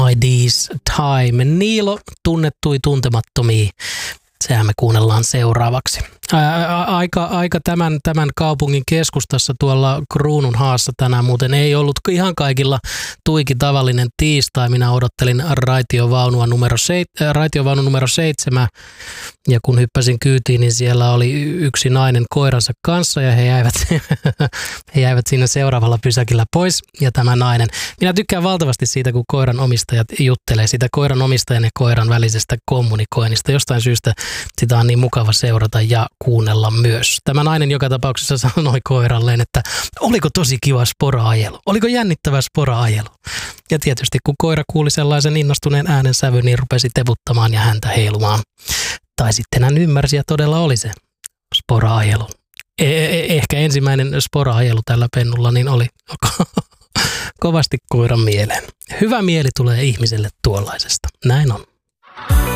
ID's Time. Niilo tunnettui tuntemattomia. Sehän me kuunnellaan seuraavaksi. Aika tämän kaupungin keskustassa tuolla Kruununhaassa tänään muuten ei ollut ihan kaikilla tuiki tavallinen tiistai. Minä odottelin raitiovaunu numero 7 ja kun hyppäsin kyytiin, niin siellä oli yksi nainen koiransa kanssa ja he jäivät siinä seuraavalla pysäkillä pois ja tämä nainen. Minä tykkään valtavasti siitä, kun koiran omistajat juttelee siitä koiran omistajan ja koiran välisestä kommunikoinnista. Jostain syystä sitä on niin mukava seurata ja kuunnella myös. Tämä nainen joka tapauksessa sanoi koiralleen, että oliko tosi kiva spora-ajelu, oliko jännittävä spora-ajelu. Ja tietysti kun koira kuuli sellaisen innostuneen äänensävyn, niin rupesi teputtamaan ja häntä heilumaan. Tai sitten hän ymmärsi ja todella oli se spora-ajelu. Ehkä ensimmäinen spora-ajelu tällä pennulla niin oli kovasti koiran mieleen. Hyvä mieli tulee ihmiselle tuollaisesta. Näin on.